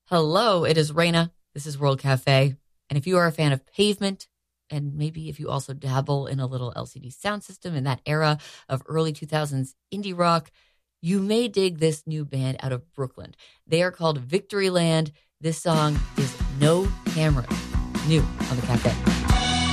Hello, it is Raina. This is World Cafe. And if you are a fan of Pavement, and maybe if you also dabble in a little LCD sound system in that era of early 2000s indie rock, you may dig this new band out of Brooklyn. They are called Victoryland. This song is No Camera, new on the Cafe.